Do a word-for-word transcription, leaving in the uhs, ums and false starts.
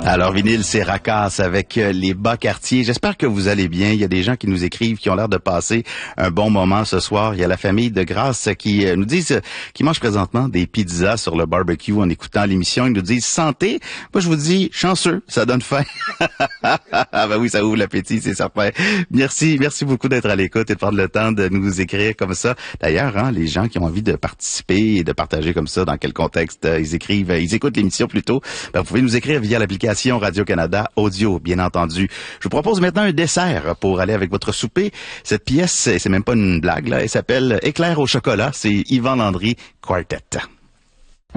Alors, Vinyle, c'est Racasse avec les bas quartiers. J'espère que vous allez bien. Il y a des gens qui nous écrivent, qui ont l'air de passer un bon moment ce soir. Il y a la famille de Grasse qui nous disent, qui mange présentement des pizzas sur le barbecue en écoutant l'émission. Ils nous disent santé. Moi, je vous dis chanceux, ça donne faim. Ah ben oui, ça ouvre l'appétit, c'est certain. Merci, merci beaucoup d'être à l'écoute et de prendre le temps de nous écrire comme ça. D'ailleurs, hein, les gens qui ont envie de participer et de partager comme ça, dans quel contexte euh, ils écrivent, ils écoutent l'émission plutôt, ben, vous pouvez nous écrire via l'application Radio-Canada Audio, bien entendu. Je vous propose maintenant un dessert pour aller avec votre souper. Cette pièce, c'est même pas une blague, là, elle s'appelle Éclair au chocolat. C'est Yvan Landry Quartet.